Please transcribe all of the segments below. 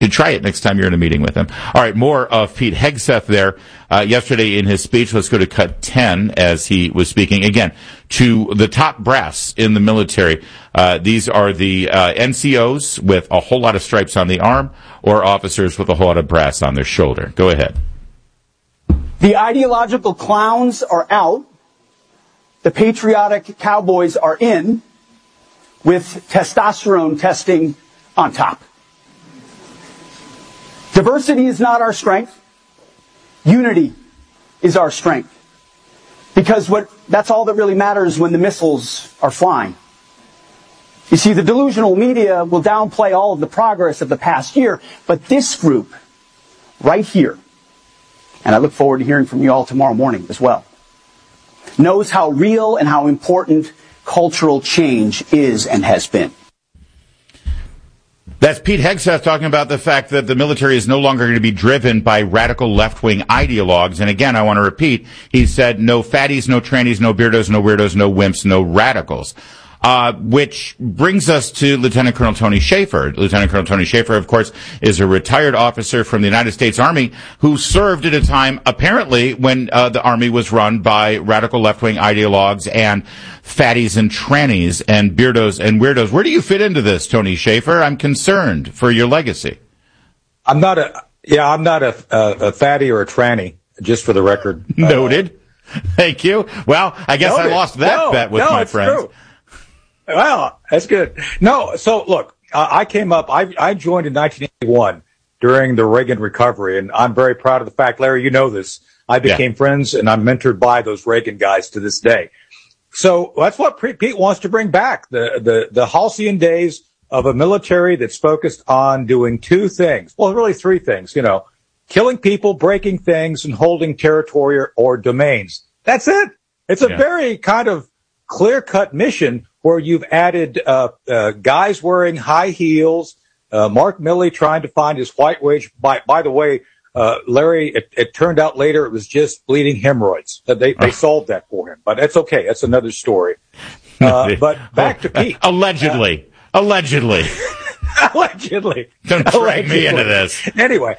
You try it next time you're in a meeting with him. All right, more of Pete Hegseth there. Yesterday in his speech, let's go to cut 10 as he was speaking, again, to the top brass in the military. These are the NCOs with a whole lot of stripes on the arm or officers with a whole lot of brass on their shoulder. Go ahead. The ideological clowns are out. The patriotic cowboys are in, with testosterone testing on top. Diversity is not our strength. Unity is our strength. Because that's all that really matters when the missiles are flying. You see, the delusional media will downplay all of the progress of the past year, but this group, right here, and I look forward to hearing from you all tomorrow morning as well, knows how real and how important cultural change is and has been. That's Pete Hegseth talking about the fact that the military is no longer going to be driven by radical left-wing ideologues. And again, I want to repeat, he said no fatties, no trannies, no beardos, no weirdos, no wimps, no radicals. Which brings us to Lieutenant Colonel Tony Shaffer. Lieutenant Colonel Tony Shaffer, of course, is a retired officer from the United States Army who served at a time, apparently, when the Army was run by radical left-wing ideologues and fatties and trannies and beardos and weirdos. Where do you fit into this, Tony Shaffer? I'm concerned for your legacy. I'm not a fatty or a tranny, just for the record. Noted. Thank you. Well, I guess I lost that bet with my friends. True. Well, that's good. No, so look, I came up, I joined in 1981 during the Reagan recovery, and I'm very proud of the fact, Larry, you know this, I became friends and I'm mentored by those Reagan guys to this day. So that's what Pete wants to bring back, the halcyon days of a military that's focused on doing two things. Well, really three things, killing people, breaking things, and holding territory or domains. That's it. It's a very kind of clear-cut mission where you've added guys wearing high heels, Mark Milley trying to find his white wage. By the way, Larry, it turned out later it was just bleeding hemorrhoids. They solved that for him, but that's okay. That's another story. But back to Pete. Allegedly. Allegedly. Don't drag me into this. Anyway.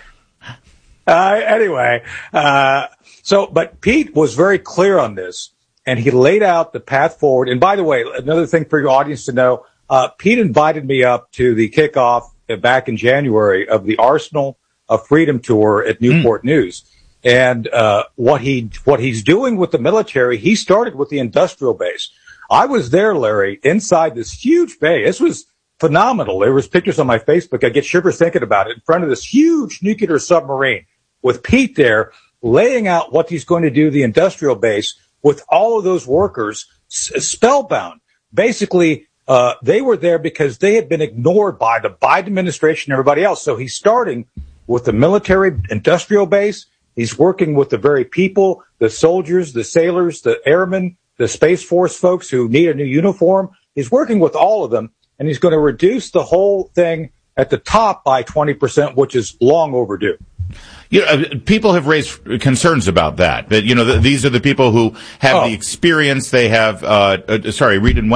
But Pete was very clear on this. And he laid out the path forward. And by the way, another thing for your audience to know, Pete invited me up to the kickoff back in January of the Arsenal of Freedom tour at Newport News. And what he's doing with the military, he started with the industrial base. I was there, Larry, inside this huge bay. This was phenomenal. There was pictures on my Facebook. I get shivers thinking about it, in front of this huge nuclear submarine with Pete there laying out what he's going to do, the industrial base, with all of those workers spellbound. Basically, they were there because they had been ignored by the Biden administration and everybody else. So he's starting with the military industrial base. He's working with the very people, the soldiers, the sailors, the airmen, the Space Force folks who need a new uniform. He's working with all of them, and he's going to reduce the whole thing at the top by 20%, which is long overdue. People have raised concerns about that. But, these are the people who have the experience. They have, read and when?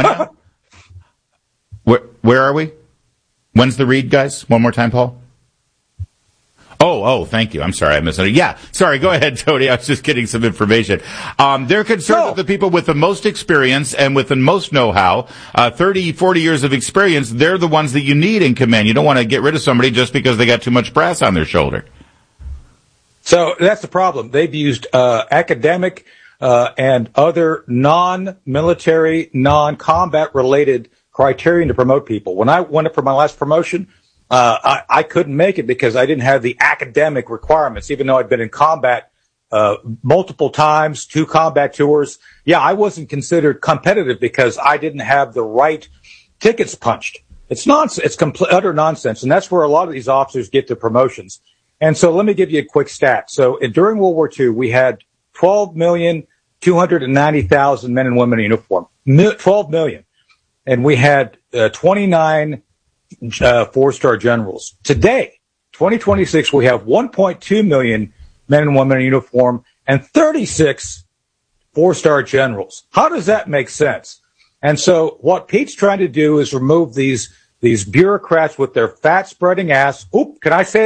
Where are we? When's the read, guys? One more time, Paul. Oh, thank you. I'm sorry, I missed it. Yeah, sorry, go ahead, Tony. I was just getting some information. They're concerned that the people with the most experience and with the most know-how, 30, 40 years of experience, they're the ones that you need in command. You don't want to get rid of somebody just because they got too much brass on their shoulder. So that's the problem. They've used academic and other non-military, non-combat related criterion to promote people. When I went up for my last promotion, I couldn't make it because I didn't have the academic requirements, even though I'd been in combat multiple times, 2 combat tours. Yeah, I wasn't considered competitive because I didn't have the right tickets punched. It's nonsense. It's utter nonsense. And that's where a lot of these officers get their promotions. And so let me give you a quick stat. So during World War II, we had 12,290,000 men and women in uniform. 12 million. And we had 29 4-star generals. Today, 2026, we have 1.2 million men and women in uniform and 36 4-star generals. How does that make sense? And so what Pete's trying to do is remove these these bureaucrats with their fat spreading ass. Oop, can I say